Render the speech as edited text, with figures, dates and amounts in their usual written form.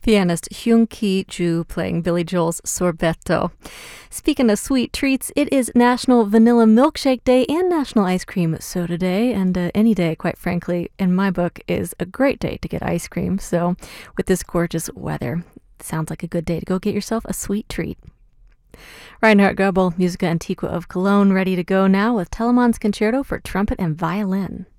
Pianist Hyun Ki-ju playing Billy Joel's Sorbetto. Speaking of sweet treats, it is National Vanilla Milkshake Day and National Ice Cream Soda Day, and any day, quite frankly, in my book, is a great day to get ice cream. So with this gorgeous weather, it sounds like a good day to go get yourself a sweet treat. Reinhard Goebel, Musica Antiqua of Cologne, ready to go now with Telemann's Concerto for trumpet and violin.